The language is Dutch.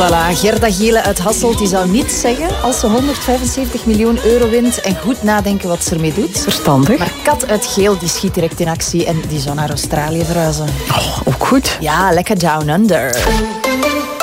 Voilà, Gerda Giele uit Hasselt die zou niets zeggen als ze 175 miljoen euro wint en goed nadenken wat ze ermee doet. Verstandig. Maar Kat uit Geel die schiet direct in actie en die zou naar Australië verhuizen. Oh, ook goed. Ja, lekker down under.